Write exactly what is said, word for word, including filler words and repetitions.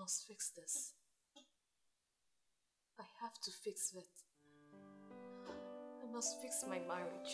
must fix this. I have to fix it. I must fix my marriage.